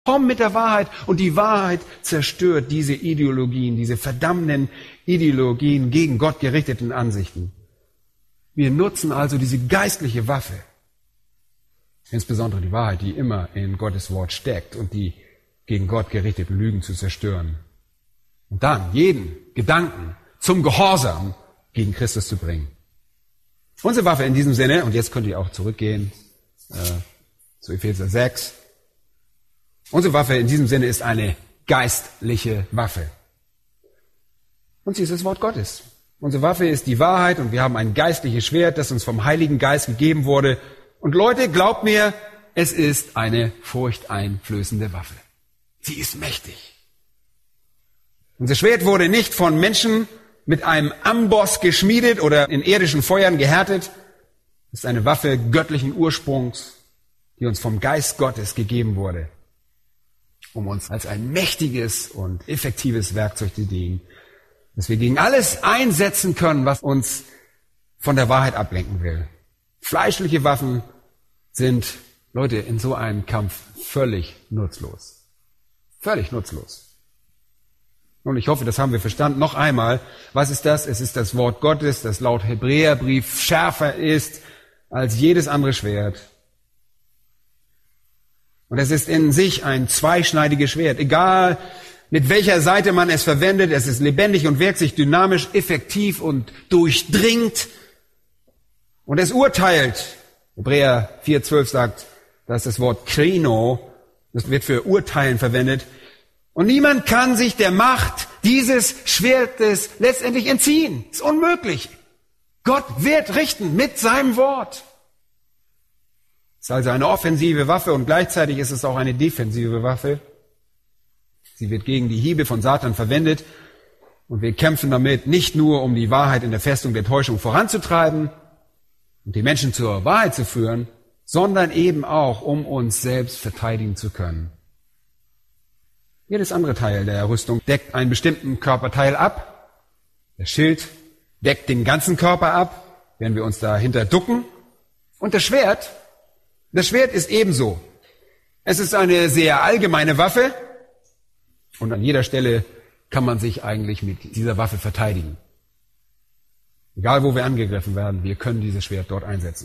Komm mit der Wahrheit und die Wahrheit zerstört diese Ideologien, diese verdammenden Ideologien gegen Gott gerichteten Ansichten. Wir nutzen also diese geistliche Waffe, insbesondere die Wahrheit, die immer in Gottes Wort steckt und die gegen Gott gerichteten Lügen zu zerstören. Und dann jeden Gedanken zum Gehorsam gegen Christus zu bringen. Unsere Waffe in diesem Sinne, und jetzt könnt ihr auch zurückgehen zu Epheser 6, unsere Waffe in diesem Sinne ist eine geistliche Waffe. Und sie ist das Wort Gottes. Unsere Waffe ist die Wahrheit und wir haben ein geistliches Schwert, das uns vom Heiligen Geist gegeben wurde. Und Leute, glaubt mir, es ist eine furchteinflößende Waffe. Sie ist mächtig. Unser Schwert wurde nicht von Menschen mit einem Amboss geschmiedet oder in irdischen Feuern gehärtet. Es ist eine Waffe göttlichen Ursprungs, die uns vom Geist Gottes gegeben wurde, um uns als ein mächtiges und effektives Werkzeug zu dienen, dass wir gegen alles einsetzen können, was uns von der Wahrheit ablenken will. Fleischliche Waffen sind, Leute, in so einem Kampf völlig nutzlos. Völlig nutzlos. Und ich hoffe, das haben wir verstanden. Noch einmal, was ist das? Es ist das Wort Gottes, das laut Hebräerbrief schärfer ist als jedes andere Schwert. Und es ist in sich ein zweischneidiges Schwert. Egal, mit welcher Seite man es verwendet, es ist lebendig und wirkt sich dynamisch, effektiv und durchdringt. Und es urteilt. Hebräer 4,12 sagt, das ist das Wort krino, das wird für urteilen verwendet. Und niemand kann sich der Macht dieses Schwertes letztendlich entziehen. Ist unmöglich. Gott wird richten mit seinem Wort. Es ist also eine offensive Waffe und gleichzeitig ist es auch eine defensive Waffe. Sie wird gegen die Hiebe von Satan verwendet und wir kämpfen damit nicht nur, um die Wahrheit in der Festung der Täuschung voranzutreiben und die Menschen zur Wahrheit zu führen, sondern eben auch, um uns selbst verteidigen zu können. Jedes andere Teil der Rüstung deckt einen bestimmten Körperteil ab. Der Schild deckt den ganzen Körper ab, wenn wir uns dahinter ducken. Und das Schwert ist ebenso. Es ist eine sehr allgemeine Waffe und an jeder Stelle kann man sich eigentlich mit dieser Waffe verteidigen. Egal, wo wir angegriffen werden, wir können dieses Schwert dort einsetzen.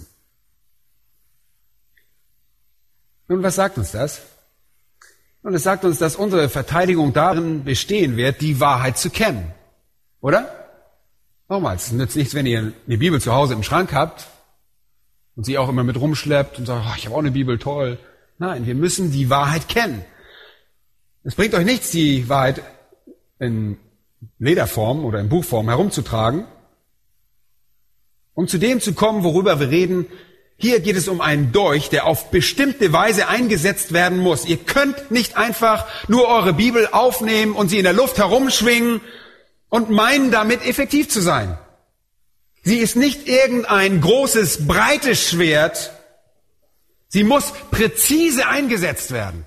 Nun, was sagt uns das? Und es sagt uns, dass unsere Verteidigung darin bestehen wird, die Wahrheit zu kennen. Oder? Nochmals, es nützt nichts, wenn ihr eine Bibel zu Hause im Schrank habt und sie auch immer mit rumschleppt und sagt, oh, ich habe auch eine Bibel, toll. Nein, wir müssen die Wahrheit kennen. Es bringt euch nichts, die Wahrheit in Lederform oder in Buchform herumzutragen, um zu dem zu kommen, worüber wir reden. Hier geht es um einen Dolch, der auf bestimmte Weise eingesetzt werden muss. Ihr könnt nicht einfach nur eure Bibel aufnehmen und sie in der Luft herumschwingen und meinen, damit effektiv zu sein. Sie ist nicht irgendein großes, breites Schwert. Sie muss präzise eingesetzt werden.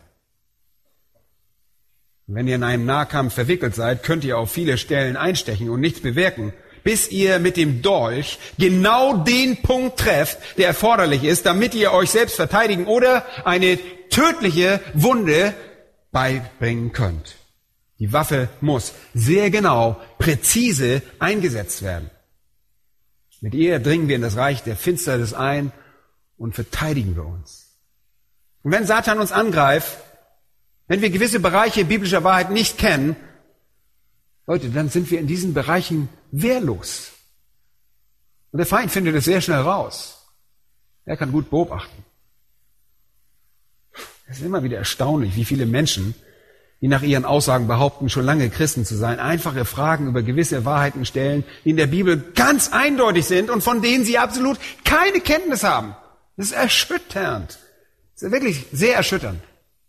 Wenn ihr in einem Nahkampf verwickelt seid, könnt ihr auf viele Stellen einstechen und nichts bewirken, bis ihr mit dem Dolch genau den Punkt trefft, der erforderlich ist, damit ihr euch selbst verteidigen oder eine tödliche Wunde beibringen könnt. Die Waffe muss sehr genau, präzise eingesetzt werden. Mit ihr dringen wir in das Reich der Finsternis ein und verteidigen wir uns. Und wenn Satan uns angreift, wenn wir gewisse Bereiche biblischer Wahrheit nicht kennen, Leute, dann sind wir in diesen Bereichen wehrlos. Und der Feind findet es sehr schnell raus. Er kann gut beobachten. Es ist immer wieder erstaunlich, wie viele Menschen, die nach ihren Aussagen behaupten, schon lange Christen zu sein, einfache Fragen über gewisse Wahrheiten stellen, die in der Bibel ganz eindeutig sind und von denen sie absolut keine Kenntnis haben. Das ist erschütternd. Das ist wirklich sehr erschütternd.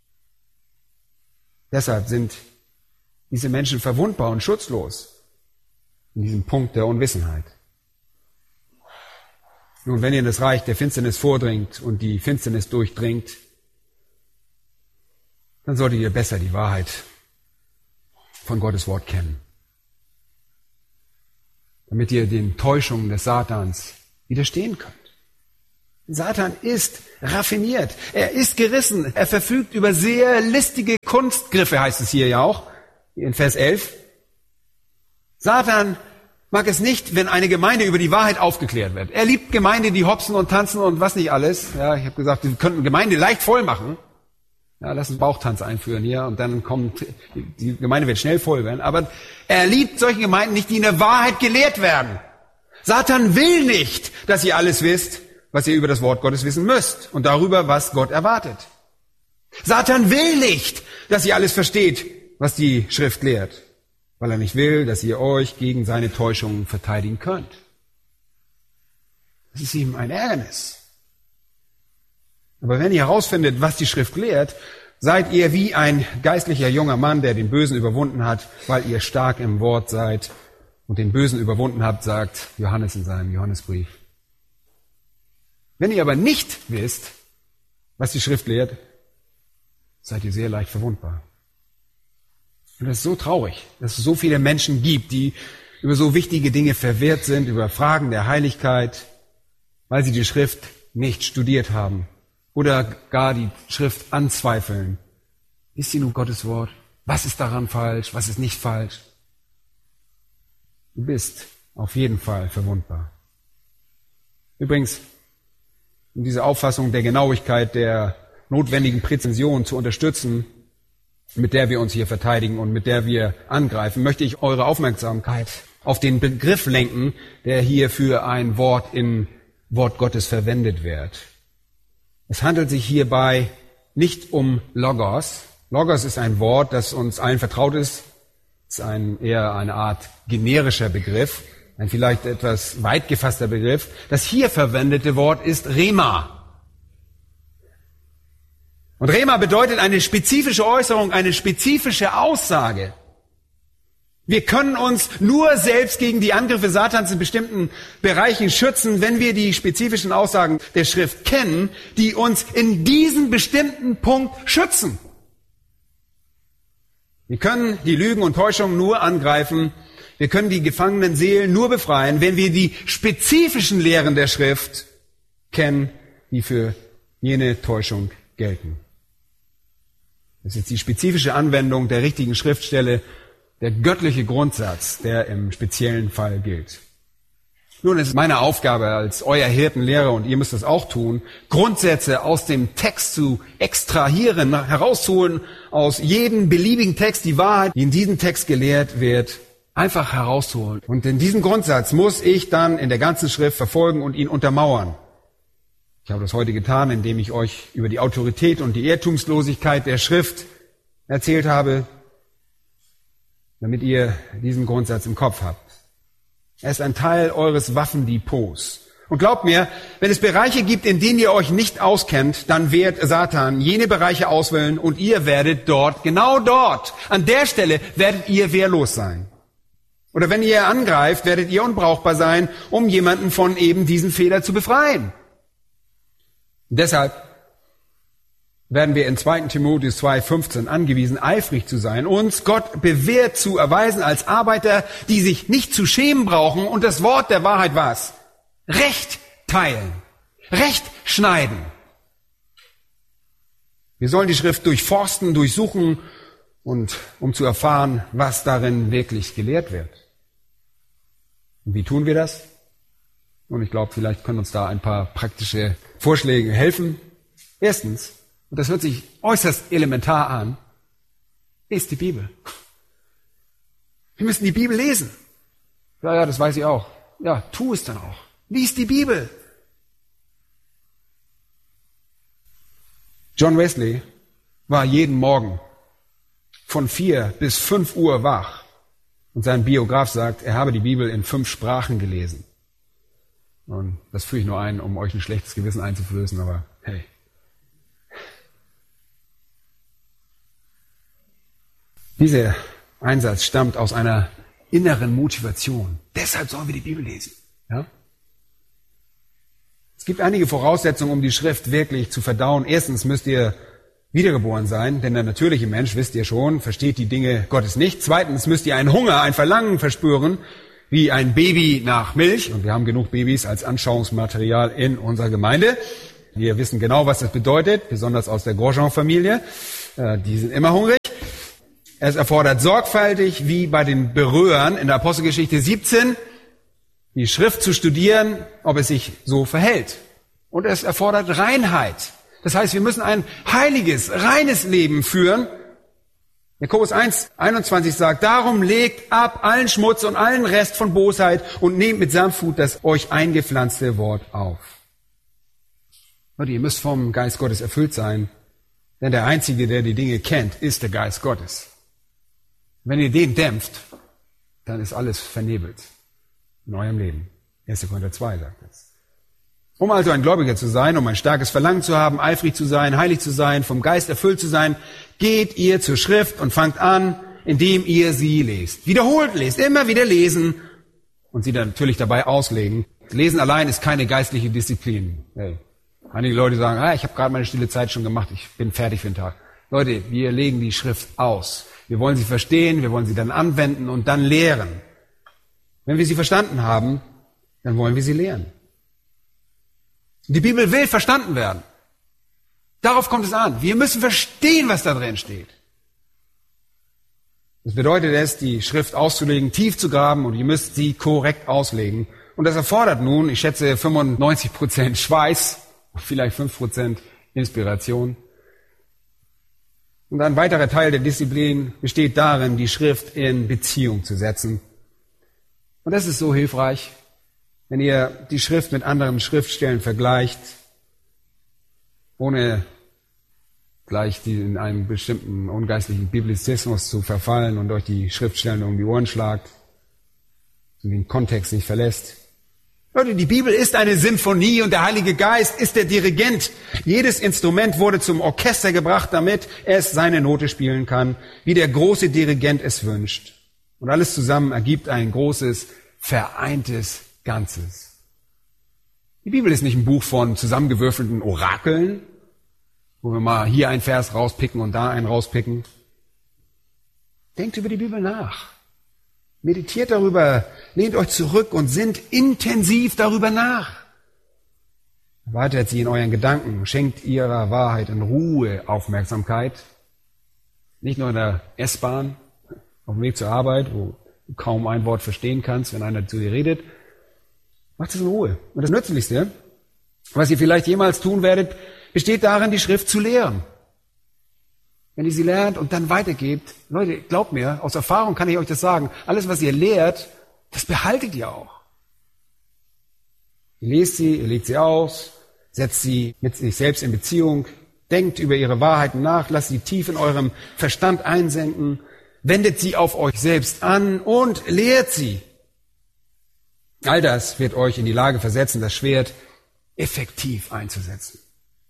Deshalb sind diese Menschen verwundbar und schutzlos in diesem Punkt der Unwissenheit. Nun, wenn ihr in das Reich der Finsternis vordringt und die Finsternis durchdringt, dann solltet ihr besser die Wahrheit von Gottes Wort kennen, damit ihr den Täuschungen des Satans widerstehen könnt. Satan ist raffiniert. Er ist gerissen. Er verfügt über sehr listige Kunstgriffe, heißt es hier ja auch, in Vers 11. Satan mag es nicht, wenn eine Gemeinde über die Wahrheit aufgeklärt wird. Er liebt Gemeinde, die hopsen und tanzen und was nicht alles. Ja, ich habe gesagt, wir könnten Gemeinde leicht voll machen. Ja, lass uns Bauchtanz einführen hier und dann kommt, die Gemeinde wird schnell voll werden. Aber er liebt solche Gemeinden nicht, die in der Wahrheit gelehrt werden. Satan will nicht, dass ihr alles wisst, was ihr über das Wort Gottes wissen müsst und darüber, was Gott erwartet. Satan will nicht, dass ihr alles versteht, was die Schrift lehrt, weil er nicht will, dass ihr euch gegen seine Täuschungen verteidigen könnt. Das ist ihm ein Ärgernis. Aber wenn ihr herausfindet, was die Schrift lehrt, seid ihr wie ein geistlicher junger Mann, der den Bösen überwunden hat, weil ihr stark im Wort seid und den Bösen überwunden habt, sagt Johannes in seinem Johannesbrief. Wenn ihr aber nicht wisst, was die Schrift lehrt, seid ihr sehr leicht verwundbar. Und das ist so traurig, dass es so viele Menschen gibt, die über so wichtige Dinge verwirrt sind, über Fragen der Heiligkeit, weil sie die Schrift nicht studiert haben oder gar die Schrift anzweifeln. Ist sie nun Gottes Wort? Was ist daran falsch? Was ist nicht falsch? Du bist auf jeden Fall verwundbar. Übrigens, um diese Auffassung der Genauigkeit, der notwendigen Präzision zu unterstützen, mit der wir uns hier verteidigen und mit der wir angreifen, möchte ich eure Aufmerksamkeit auf den Begriff lenken, der hier für ein Wort in Wort Gottes verwendet wird. Es handelt sich hierbei nicht um Logos. Logos ist ein Wort, das uns allen vertraut ist. Es ist eher eine Art generischer Begriff, ein vielleicht etwas weit gefasster Begriff. Das hier verwendete Wort ist Rema. Und Rema bedeutet eine spezifische Äußerung, eine spezifische Aussage. Wir können uns nur selbst gegen die Angriffe Satans in bestimmten Bereichen schützen, wenn wir die spezifischen Aussagen der Schrift kennen, die uns in diesem bestimmten Punkt schützen. Wir können die Lügen und Täuschungen nur angreifen, wir können die gefangenen Seelen nur befreien, wenn wir die spezifischen Lehren der Schrift kennen, die für jene Täuschung gelten. Das ist die spezifische Anwendung der richtigen Schriftstelle, der göttliche Grundsatz, der im speziellen Fall gilt. Nun, es ist meine Aufgabe als euer Hirtenlehrer, und ihr müsst das auch tun, Grundsätze aus dem Text zu extrahieren, herauszuholen aus jedem beliebigen Text, die Wahrheit, die in diesem Text gelehrt wird, einfach herauszuholen. Und in diesem Grundsatz muss ich dann in der ganzen Schrift verfolgen und ihn untermauern. Ich habe das heute getan, indem ich euch über die Autorität und die Irrtumslosigkeit der Schrift erzählt habe, damit ihr diesen Grundsatz im Kopf habt. Er ist ein Teil eures Waffendepots. Und glaubt mir, wenn es Bereiche gibt, in denen ihr euch nicht auskennt, dann wird Satan jene Bereiche auswählen und ihr werdet dort, genau dort, an der Stelle werdet ihr wehrlos sein. Oder wenn ihr angreift, werdet ihr unbrauchbar sein, um jemanden von eben diesem Fehler zu befreien. Und deshalb werden wir in 2. Timotheus 2,15 angewiesen, eifrig zu sein, uns Gott bewährt zu erweisen als Arbeiter, die sich nicht zu schämen brauchen und das Wort der Wahrheit was? Recht teilen, Recht schneiden. Wir sollen die Schrift durchforsten, durchsuchen, und um zu erfahren, was darin wirklich gelehrt wird. Und wie tun wir das? Und ich glaube, vielleicht können uns da ein paar praktische Vorschläge helfen. Erstens, und das hört sich äußerst elementar an, lest die Bibel. Wir müssen die Bibel lesen. Ja, das weiß ich auch. Ja, tu es dann auch. Lies die Bibel. John Wesley war jeden Morgen von 4 bis 5 Uhr wach. Und sein Biograf sagt, er habe die Bibel in 5 Sprachen gelesen. Und das führe ich nur ein, um euch ein schlechtes Gewissen einzuflößen, aber hey. Dieser Einsatz stammt aus einer inneren Motivation. Deshalb sollen wir die Bibel lesen. Ja? Es gibt einige Voraussetzungen, um die Schrift wirklich zu verdauen. Erstens müsst ihr wiedergeboren sein, denn der natürliche Mensch, wisst ihr schon, versteht die Dinge Gottes nicht. Zweitens müsst ihr einen Hunger, ein Verlangen verspüren, wie ein Baby nach Milch. Und wir haben genug Babys als Anschauungsmaterial in unserer Gemeinde. Wir wissen genau, was das bedeutet, besonders aus der Grosjean-Familie. Die sind immer hungrig. Es erfordert sorgfältig, wie bei den Beröern in der Apostelgeschichte 17, die Schrift zu studieren, ob es sich so verhält. Und es erfordert Reinheit. Das heißt, wir müssen ein heiliges, reines Leben führen. Jakobus 1,21 sagt, darum legt ab allen Schmutz und allen Rest von Bosheit und nehmt mit Sanftmut das euch eingepflanzte Wort auf. Leute, ihr müsst vom Geist Gottes erfüllt sein, denn der Einzige, der die Dinge kennt, ist der Geist Gottes. Wenn ihr den dämpft, dann ist alles vernebelt in eurem Leben. 1. Korinther 2 sagt das. Um also ein Gläubiger zu sein, um ein starkes Verlangen zu haben, eifrig zu sein, heilig zu sein, vom Geist erfüllt zu sein, geht ihr zur Schrift und fangt an, indem ihr sie lest. Wiederholt lest, immer wieder lesen und sie dann natürlich dabei auslegen. Lesen allein ist keine geistliche Disziplin. Hey. Einige Leute sagen, ich habe gerade meine stille Zeit schon gemacht, ich bin fertig für den Tag. Leute, wir legen die Schrift aus. Wir wollen sie verstehen, wir wollen sie dann anwenden und dann lehren. Wenn wir sie verstanden haben, dann wollen wir sie lehren. Die Bibel will verstanden werden. Darauf kommt es an. Wir müssen verstehen, was da drin steht. Das bedeutet es, die Schrift auszulegen, tief zu graben und ihr müsst sie korrekt auslegen. Und das erfordert nun, ich schätze, 95% Schweiß, vielleicht 5% Inspiration. Und ein weiterer Teil der Disziplin besteht darin, die Schrift in Beziehung zu setzen. Und das ist so hilfreich, wenn ihr die Schrift mit anderen Schriftstellen vergleicht, ohne gleich in einen bestimmten ungeistlichen Biblizismus zu verfallen und euch die Schriftstellen um die Ohren schlagt und den Kontext nicht verlässt. Leute, die Bibel ist eine Symphonie und der Heilige Geist ist der Dirigent. Jedes Instrument wurde zum Orchester gebracht, damit es seine Note spielen kann, wie der große Dirigent es wünscht. Und alles zusammen ergibt ein großes, vereintes Ganzes. Die Bibel ist nicht ein Buch von zusammengewürfelten Orakeln, wo wir mal hier einen Vers rauspicken und da einen rauspicken. Denkt über die Bibel nach. Meditiert darüber, lehnt euch zurück und sinnt intensiv darüber nach. Erweitert sie in euren Gedanken, schenkt ihrer Wahrheit in Ruhe Aufmerksamkeit. Nicht nur in der S-Bahn, auf dem Weg zur Arbeit, wo du kaum ein Wort verstehen kannst, wenn einer zu dir redet. Macht es in Ruhe. Und das Nützlichste, was ihr vielleicht jemals tun werdet, besteht darin, die Schrift zu lehren. Wenn ihr sie lernt und dann weitergebt, Leute, glaubt mir, aus Erfahrung kann ich euch das sagen, alles, was ihr lehrt, das behaltet ihr auch. Ihr lest sie, ihr legt sie aus, setzt sie mit sich selbst in Beziehung, denkt über ihre Wahrheiten nach, lasst sie tief in eurem Verstand einsenken, wendet sie auf euch selbst an und lehrt sie. All das wird euch in die Lage versetzen, das Schwert effektiv einzusetzen.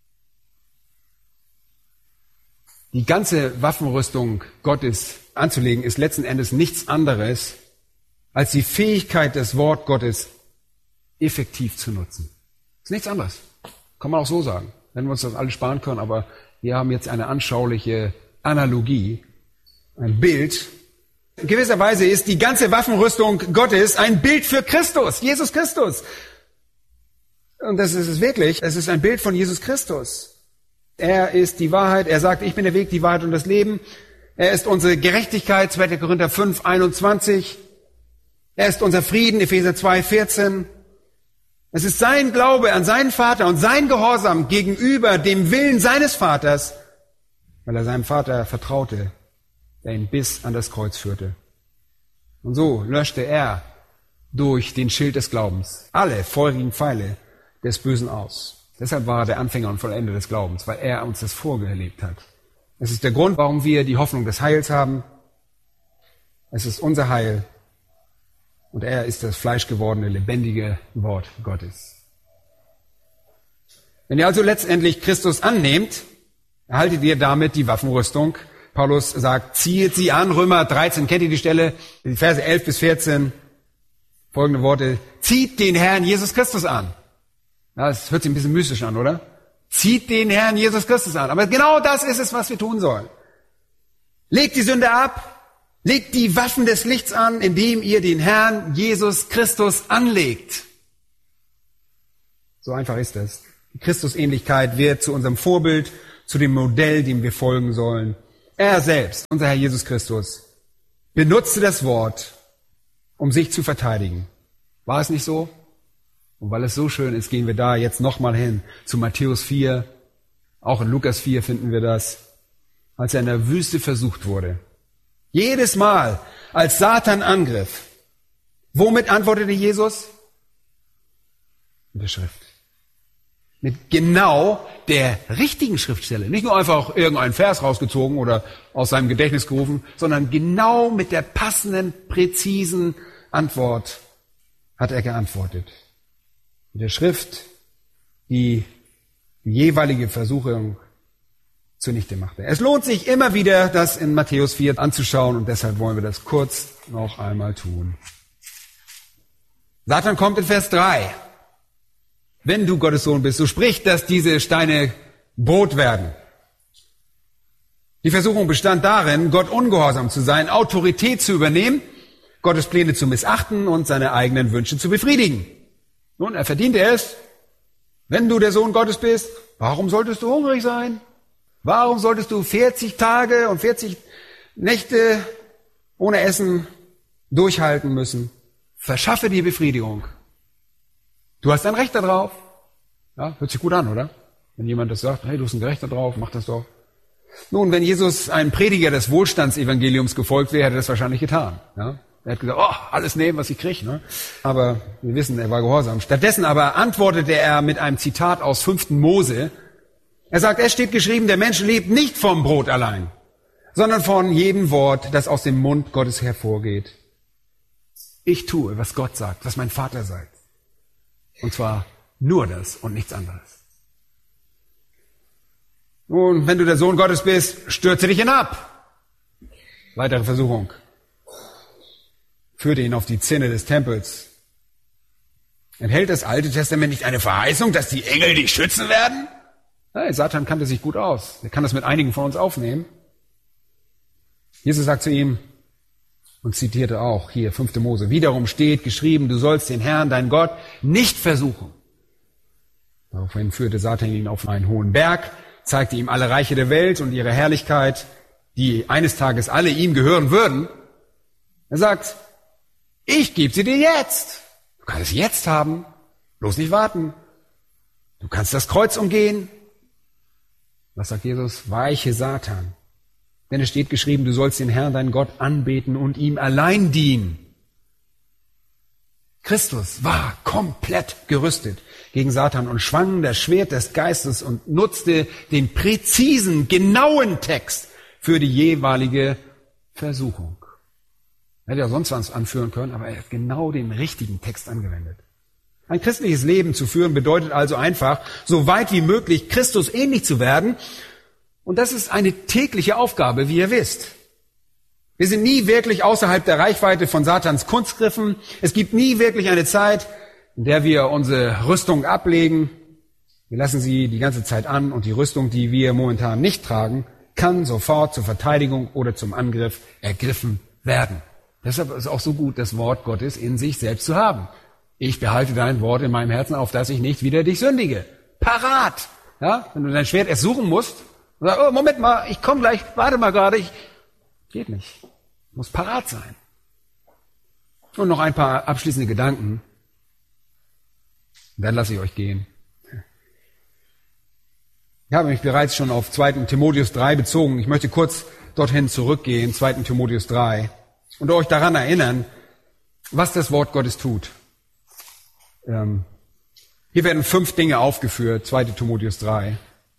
Die ganze Waffenrüstung Gottes anzulegen, ist letzten Endes nichts anderes, als die Fähigkeit, das Wort Gottes effektiv zu nutzen. Ist nichts anderes. Kann man auch so sagen. Wenn wir uns das alles sparen können, aber wir haben jetzt eine anschauliche Analogie, ein Bild. In gewisser Weise ist die ganze Waffenrüstung Gottes ein Bild für Christus, Jesus Christus. Und das ist es wirklich. Es ist ein Bild von Jesus Christus. Er ist die Wahrheit. Er sagt, ich bin der Weg, die Wahrheit und das Leben. Er ist unsere Gerechtigkeit, 2. Korinther 5, 21. Er ist unser Frieden, Epheser 2, 14. Es ist sein Glaube an seinen Vater und sein Gehorsam gegenüber dem Willen seines Vaters, weil er seinem Vater vertraute, der ihn bis an das Kreuz führte. Und so löschte er durch den Schild des Glaubens alle feurigen Pfeile des Bösen aus. Deshalb war er der Anfänger und Vollender des Glaubens, weil er uns das vorgelebt hat. Es ist der Grund, warum wir die Hoffnung des Heils haben. Es ist unser Heil. Und er ist das fleischgewordene, lebendige Wort Gottes. Wenn ihr also letztendlich Christus annehmt, erhaltet ihr damit die Waffenrüstung. Paulus sagt, ziehet sie an, Römer 13, kennt ihr die Stelle? Die Verse 11 bis 14, folgende Worte, zieht den Herrn Jesus Christus an. Ja, das hört sich ein bisschen mystisch an, oder? Zieht den Herrn Jesus Christus an. Aber genau das ist es, was wir tun sollen. Legt die Sünde ab, Legt die Waffen des Lichts an, indem ihr den Herrn Jesus Christus anlegt. So einfach ist es. Die Christusähnlichkeit wird zu unserem Vorbild, zu dem Modell, dem wir folgen sollen. Er selbst, unser Herr Jesus Christus, benutzte das Wort, um sich zu verteidigen. War es nicht so? Und weil es so schön ist, gehen wir da jetzt nochmal hin zu Matthäus 4. Auch in Lukas 4 finden wir das, als er in der Wüste versucht wurde. Jedes Mal, als Satan angriff, womit antwortete Jesus? Mit der Schrift. Mit genau der richtigen Schriftstelle. Nicht nur einfach irgendeinen Vers rausgezogen oder aus seinem Gedächtnis gerufen, sondern genau mit der passenden, präzisen Antwort hat er geantwortet. Mit der Schrift, die jeweilige Versuchung zunichte machte. Es lohnt sich immer wieder, das in Matthäus 4 anzuschauen und deshalb wollen wir das kurz noch einmal tun. Satan kommt in Vers 3. Wenn du Gottes Sohn bist, so sprich, dass diese Steine Brot werden. Die Versuchung bestand darin, Gott ungehorsam zu sein, Autorität zu übernehmen, Gottes Pläne zu missachten und seine eigenen Wünsche zu befriedigen. Nun, er verdiente es. Wenn du der Sohn Gottes bist, warum solltest du hungrig sein? Warum solltest du 40 Tage und 40 Nächte ohne Essen durchhalten müssen? Verschaffe dir Befriedigung. Du hast ein Recht darauf. Ja, hört sich gut an, oder? Wenn jemand das sagt, hey, du hast ein Recht darauf, mach das doch. Nun, wenn Jesus ein Prediger des Wohlstandsevangeliums gefolgt wäre, hätte er das wahrscheinlich getan. Ja? Er hat gesagt, alles nehmen, was ich kriege. Ne? Aber wir wissen, er war gehorsam. Stattdessen aber antwortete er mit einem Zitat aus 5. Mose. Er sagt, es steht geschrieben, der Mensch lebt nicht vom Brot allein, sondern von jedem Wort, das aus dem Mund Gottes hervorgeht. Ich tue, was Gott sagt, was mein Vater sagt. Und zwar nur das und nichts anderes. Nun, wenn du der Sohn Gottes bist, stürze dich hinab. Weitere Versuchung. Führte ihn auf die Zinne des Tempels. Enthält das Alte Testament nicht eine Verheißung, dass die Engel dich schützen werden? Hey, Satan kannte sich gut aus. Er kann das mit einigen von uns aufnehmen. Jesus sagt zu ihm und zitierte auch hier 5. Mose. Wiederum steht geschrieben, du sollst den Herrn, deinen Gott, nicht versuchen. Daraufhin führte Satan ihn auf einen hohen Berg, zeigte ihm alle Reiche der Welt und ihre Herrlichkeit, die eines Tages alle ihm gehören würden. Er sagt, ich gebe sie dir jetzt. Du kannst es jetzt haben, bloß nicht warten. Du kannst das Kreuz umgehen. Was sagt Jesus? Weiche Satan. Denn es steht geschrieben, du sollst den Herrn, deinen Gott, anbeten und ihm allein dienen. Christus war komplett gerüstet gegen Satan und schwang das Schwert des Geistes und nutzte den präzisen, genauen Text für die jeweilige Versuchung. Er hätte ja sonst was anführen können, aber er hat genau den richtigen Text angewendet. Ein christliches Leben zu führen bedeutet also einfach, so weit wie möglich Christus ähnlich zu werden. Und das ist eine tägliche Aufgabe, wie ihr wisst. Wir sind nie wirklich außerhalb der Reichweite von Satans Kunstgriffen. Es gibt nie wirklich eine Zeit, in der wir unsere Rüstung ablegen. Wir lassen sie die ganze Zeit an und die Rüstung, die wir momentan nicht tragen, kann sofort zur Verteidigung oder zum Angriff ergriffen werden. Deshalb ist es auch so gut, das Wort Gottes in sich selbst zu haben. Ich behalte dein Wort in meinem Herzen, auf dass ich nicht wieder dich sündige. Parat! Ja, wenn du dein Schwert erst suchen musst, und sagst, oh, Moment mal, ich komme gleich, warte mal gerade, geht nicht. Muss parat sein. Und noch ein paar abschließende Gedanken. Dann lasse ich euch gehen. Ich habe mich bereits schon auf 2. Timotheus 3 bezogen. Ich möchte kurz dorthin zurückgehen, 2. Timotheus 3, und euch daran erinnern, was das Wort Gottes tut. Hier werden 5 Dinge aufgeführt, 2. Timotheus 3.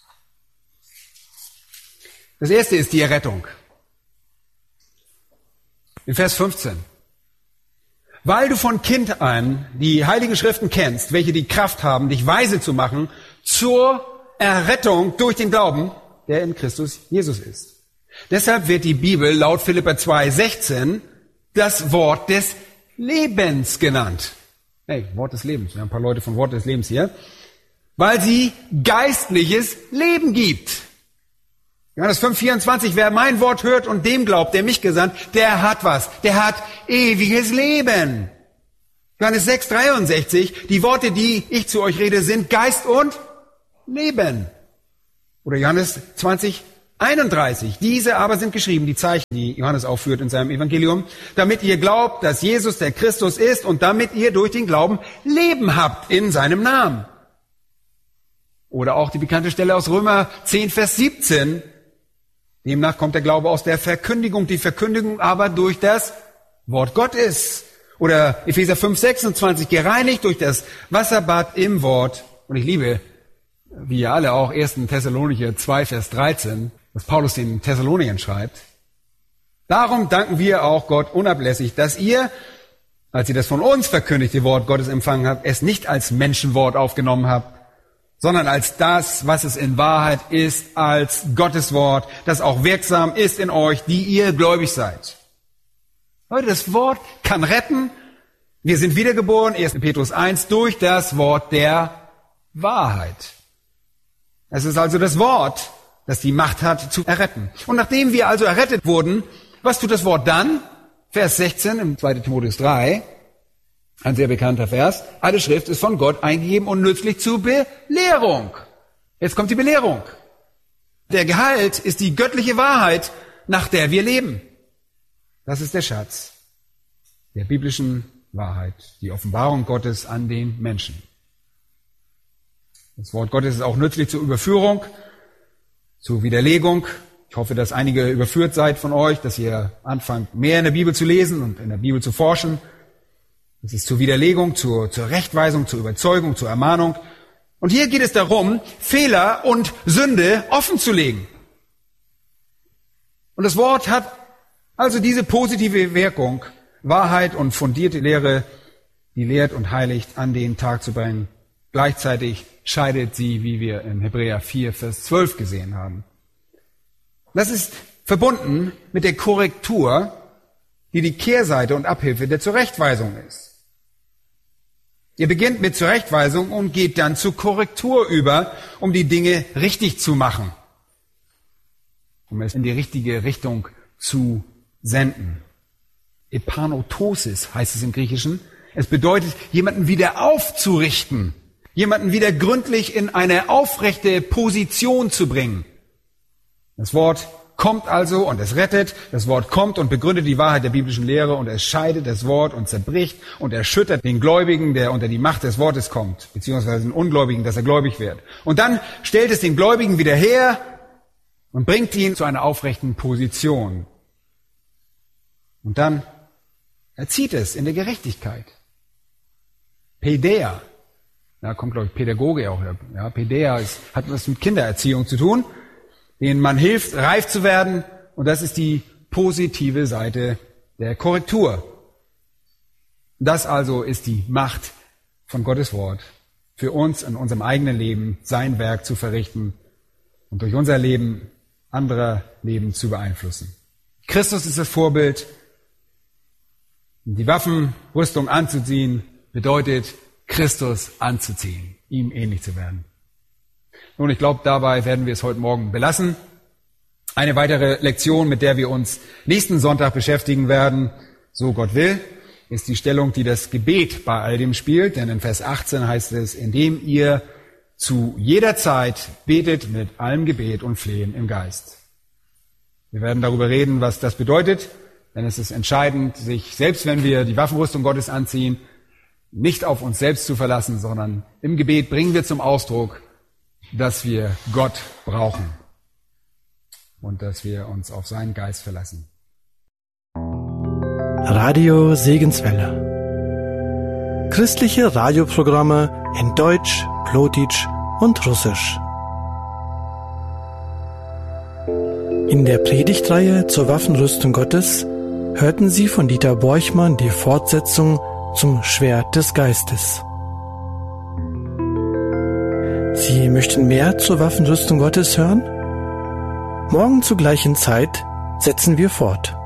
Das erste ist die Errettung. In Vers 15. Weil du von Kind an die Heiligen Schriften kennst, welche die Kraft haben, dich weise zu machen zur Errettung durch den Glauben, der in Christus Jesus ist. Deshalb wird die Bibel laut Philipper 2,16 das Wort des Lebens genannt. Hey, Wort des Lebens. Wir haben ein paar Leute von Wort des Lebens hier. Weil sie geistliches Leben gibt. Johannes 5,24, wer mein Wort hört und dem glaubt, der mich gesandt, der hat was? Der hat ewiges Leben. Johannes 6,63, die Worte, die ich zu euch rede, sind Geist und Leben. Oder Johannes 20,31, diese aber sind geschrieben, die Zeichen, die Johannes aufführt in seinem Evangelium, damit ihr glaubt, dass Jesus der Christus ist und damit ihr durch den Glauben Leben habt in seinem Namen. Oder auch die bekannte Stelle aus Römer 10, Vers 17, demnach kommt der Glaube aus der Verkündigung, die Verkündigung aber durch das Wort Gottes. Oder Epheser 5, 26, gereinigt durch das Wasserbad im Wort. Und ich liebe, wie ihr alle auch, 1. Thessalonicher 2, Vers 13, was Paulus den Thessaloniern schreibt. Darum danken wir auch Gott unablässig, dass ihr, als ihr das von uns verkündigte Wort Gottes empfangen habt, es nicht als Menschenwort aufgenommen habt, sondern als das, was es in Wahrheit ist, als Gottes Wort, das auch wirksam ist in euch, die ihr gläubig seid. Leute, das Wort kann retten. Wir sind wiedergeboren, 1. Petrus 1, durch das Wort der Wahrheit. Es ist also das Wort, das die Macht hat zu erretten. Und nachdem wir also errettet wurden, was tut das Wort dann? Vers 16 im 2. Timotheus 3, ein sehr bekannter Vers. Alle Schrift ist von Gott eingegeben und nützlich zur Belehrung. Jetzt kommt die Belehrung. Der Gehalt ist die göttliche Wahrheit, nach der wir leben. Das ist der Schatz der biblischen Wahrheit, die Offenbarung Gottes an den Menschen. Das Wort Gottes ist auch nützlich zur Überführung, zur Widerlegung. Ich hoffe, dass einige überführt seid von euch, dass ihr anfangt, mehr in der Bibel zu lesen und in der Bibel zu forschen. Es ist zur Widerlegung, zur Rechtweisung, zur Überzeugung, zur Ermahnung. Und hier geht es darum, Fehler und Sünde offen zu legen. Und das Wort hat also diese positive Wirkung, Wahrheit und fundierte Lehre, die lehrt und heiligt, an den Tag zu bringen. Gleichzeitig scheidet sie, wie wir in Hebräer 4, Vers 12 gesehen haben. Das ist verbunden mit der Korrektur, die die Kehrseite und Abhilfe der Zurechtweisung ist. Ihr beginnt mit Zurechtweisung und geht dann zur Korrektur über, um die Dinge richtig zu machen, um es in die richtige Richtung zu senden. Epanotosis heißt es im Griechischen. Es bedeutet, jemanden wieder aufzurichten, jemanden wieder gründlich in eine aufrechte Position zu bringen. Das Wort kommt also und es rettet, das Wort kommt und begründet die Wahrheit der biblischen Lehre und es scheidet das Wort und zerbricht und erschüttert den Gläubigen, der unter die Macht des Wortes kommt, beziehungsweise den Ungläubigen, dass er gläubig wird. Und dann stellt es den Gläubigen wieder her und bringt ihn zu einer aufrechten Position. Und dann erzieht es in der Gerechtigkeit. Paideia, da kommt, glaube ich, Pädagoge auch her. Ja, Paideia hat was mit Kindererziehung zu tun, denen man hilft, reif zu werden. Und das ist die positive Seite der Korrektur. Das also ist die Macht von Gottes Wort, für uns in unserem eigenen Leben sein Werk zu verrichten und durch unser Leben anderer Leben zu beeinflussen. Christus ist das Vorbild. Die Waffenrüstung anzuziehen bedeutet, Christus anzuziehen, ihm ähnlich zu werden. Nun, ich glaube, dabei werden wir es heute Morgen belassen. Eine weitere Lektion, mit der wir uns nächsten Sonntag beschäftigen werden, so Gott will, ist die Stellung, die das Gebet bei all dem spielt. Denn in Vers 18 heißt es, indem ihr zu jeder Zeit betet mit allem Gebet und Flehen im Geist. Wir werden darüber reden, was das bedeutet. Denn es ist entscheidend, sich, selbst wenn wir die Waffenrüstung Gottes anziehen, nicht auf uns selbst zu verlassen, sondern im Gebet bringen wir zum Ausdruck, dass wir Gott brauchen und dass wir uns auf seinen Geist verlassen. Radio Segenswelle. Christliche Radioprogramme in Deutsch, Plotitsch und Russisch. In der Predigtreihe zur Waffenrüstung Gottes hörten Sie von Dieter Borchmann die Fortsetzung zum Schwert des Geistes. Sie möchten mehr zur Waffenrüstung Gottes hören? Morgen zur gleichen Zeit setzen wir fort.